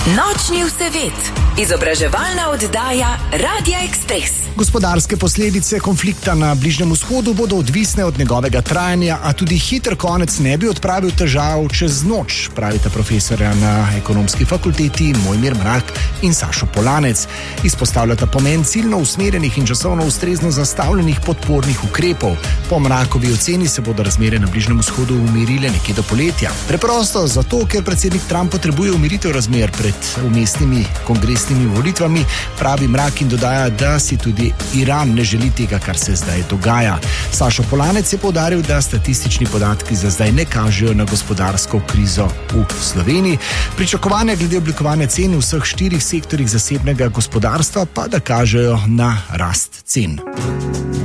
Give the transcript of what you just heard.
Nočni vsevet. Izobraževalna oddaja Radia Ekspres. Gospodarske posledice konflikta na Bližnjem vzhodu bodo odvisne od njegovega trajanja, a tudi hiter konec ne bi odpravil težav čez noč, pravita profesorja na Ekonomski fakulteti Mojmir Mrak in Sašo Polanec. Izpostavljata pomen ciljno usmerjenih in časovno ustrezno zastavljenih podpornih ukrepov. Po Mrakovi oceni se bodo razmere na Bližnjem vzhodu umirile nekje do poletja. Preprosto zato, ker predsednik Trump potrebuje umiritev razmer pred umestnimi kongresnimi volitvami, pravi Mrak in dodaja, da si tudi Iran ne želi tega, kar se zdaj dogaja. Sašo Polanec je poudaril, da statistični podatki za zdaj ne kažejo na gospodarsko krizo v Sloveniji. Pričakovanja glede oblikovanja cen v vseh 4 sektorjih zasebnega gospodarstva pa da kažejo na rast cen.